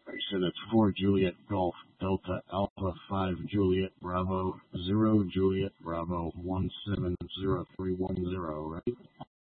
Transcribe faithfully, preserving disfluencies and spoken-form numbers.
I said it's four Juliet Golf Delta Alpha five Juliet Bravo zero Juliet Bravo one seven zero three one zero, right?